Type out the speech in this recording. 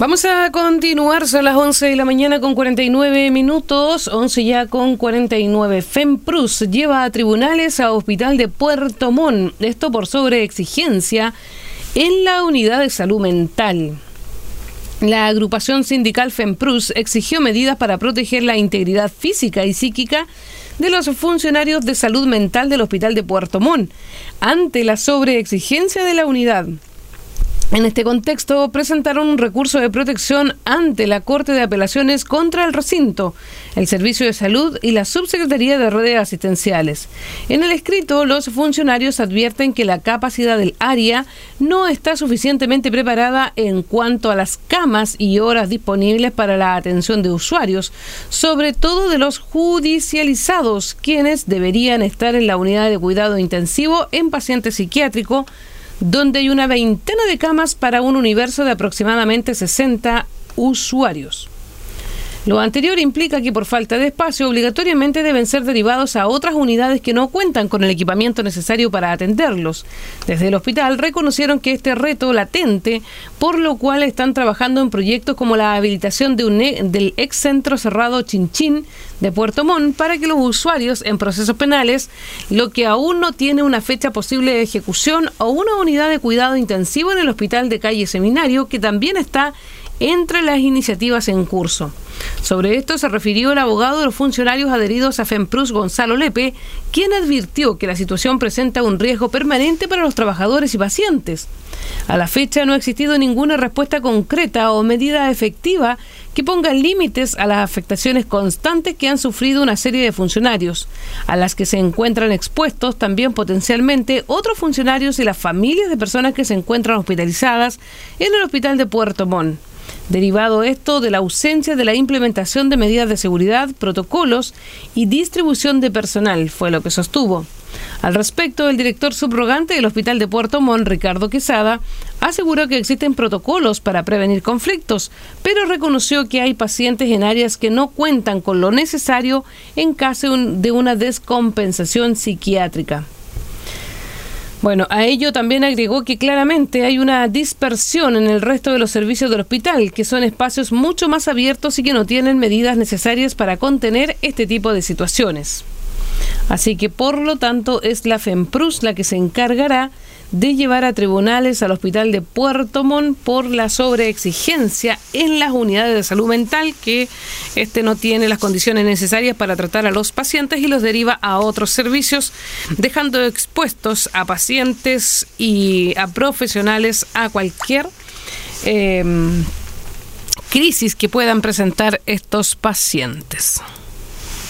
Vamos a continuar, son las 11 de la mañana con 49 minutos, 11 ya con 49. FEMPRUS lleva a tribunales a Hospital de Puerto Montt, esto por sobreexigencia en la unidad de salud mental. La agrupación sindical FEMPRUS exigió medidas para proteger la integridad física y psíquica de los funcionarios de salud mental del Hospital de Puerto Montt, ante la sobreexigencia de la unidad. En este contexto, presentaron un recurso de protección ante la Corte de Apelaciones contra el recinto, el Servicio de Salud y la Subsecretaría de Redes Asistenciales. En el escrito, los funcionarios advierten que la capacidad del área no está suficientemente preparada en cuanto a las camas y horas disponibles para la atención de usuarios, sobre todo de los judicializados, quienes deberían estar en la unidad de cuidado intensivo en paciente psiquiátrico, donde hay una veintena de camas para un universo de aproximadamente 60 usuarios. Lo anterior implica que por falta de espacio obligatoriamente deben ser derivados a otras unidades que no cuentan con el equipamiento necesario para atenderlos. Desde el hospital reconocieron que este reto latente, por lo cual están trabajando en proyectos como la habilitación del ex centro cerrado Chinchín de Puerto Montt para que los usuarios en procesos penales, lo que aún no tiene una fecha posible de ejecución, o una unidad de cuidado intensivo en el hospital de calle Seminario, que también está entre las iniciativas en curso. Sobre esto se refirió el abogado de los funcionarios adheridos a FEMPRUS, Gonzalo Lepe, quien advirtió que la situación presenta un riesgo permanente para los trabajadores y pacientes. A la fecha no ha existido ninguna respuesta concreta o medida efectiva que ponga límites a las afectaciones constantes que han sufrido una serie de funcionarios, a las que se encuentran expuestos también potencialmente otros funcionarios y las familias de personas que se encuentran hospitalizadas en el Hospital de Puerto Montt. Derivado esto de la ausencia de la implementación de medidas de seguridad, protocolos y distribución de personal, fue lo que sostuvo. Al respecto, el director subrogante del Hospital de Puerto Montt, Ricardo Quesada, aseguró que existen protocolos para prevenir conflictos, pero reconoció que hay pacientes en áreas que no cuentan con lo necesario en caso de una descompensación psiquiátrica. Bueno, a ello también agregó que claramente hay una dispersión en el resto de los servicios del hospital, que son espacios mucho más abiertos y que no tienen medidas necesarias para contener este tipo de situaciones. Así que, por lo tanto, es la FEMPRUS la que se encargará de llevar a tribunales al Hospital de Puerto Montt por la sobreexigencia en las unidades de salud mental, que no tiene las condiciones necesarias para tratar a los pacientes y los deriva a otros servicios, dejando expuestos a pacientes y a profesionales a cualquier crisis que puedan presentar estos pacientes.